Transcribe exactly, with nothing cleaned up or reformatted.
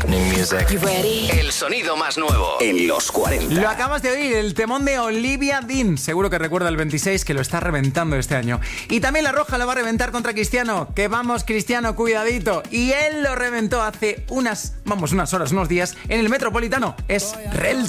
You ready? El sonido más nuevo en los cuarenta. Lo acabas de oír, el temón de Olivia Dean. Seguro que recuerda el veintiséis, que lo está reventando este año. Y también La Roja lo va a reventar contra Cristiano. Que vamos, Cristiano, cuidadito. Y él lo reventó hace unas, vamos, unas horas, unos días en el Metropolitano. Es Rels.